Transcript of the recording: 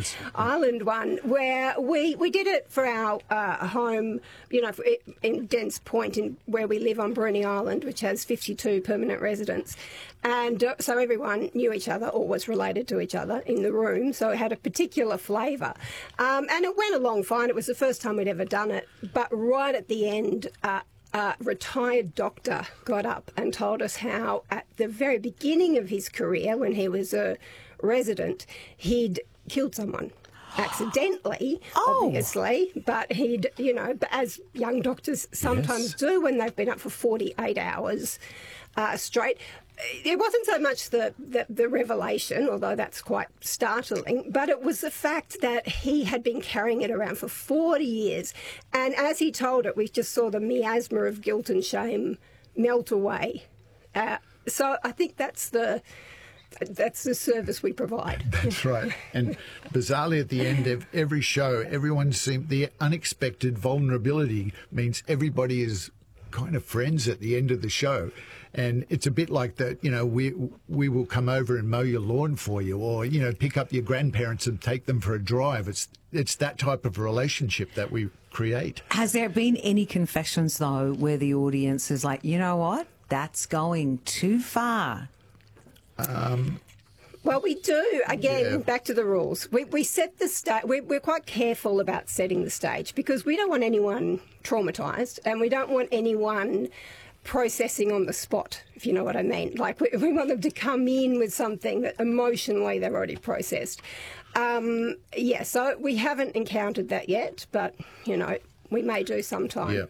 island one, where we did it for our home, in Dents Point, where we live on Bruny Island, which has 52 permanent residents. And so everyone knew each other or was related to each other in the room, so it had a particular flavour. And it went along fine. It was the first time we'd ever done it. But right at the end, a retired doctor got up and told us how at the very beginning of his career, when he was a resident, he'd killed someone. Accidentally, obviously, but he'd, as young doctors sometimes do when they've been up for 48 hours straight. It wasn't so much the revelation, although that's quite startling, but it was the fact that he had been carrying it around for 40 years. And as he told it, we just saw the miasma of guilt and shame melt away. So I think that's the service we provide. That's right. And bizarrely, at the end of every show, everyone seemed the unexpected vulnerability means everybody is kind of friends at the end of the show. And it's a bit like that, we will come over and mow your lawn for you, or, pick up your grandparents and take them for a drive. It's that type of relationship that we create. Has there been any confessions, though, where the audience is like, you know what, that's going too far? Well, we do. Again, back to the rules. We set the stage. We're quite careful about setting the stage because we don't want anyone traumatised and we don't want anyone processing on the spot, if you know what I mean. Like, we want them to come in with something that emotionally they've already processed. So we haven't encountered that yet, but, we may do sometime. Yeah.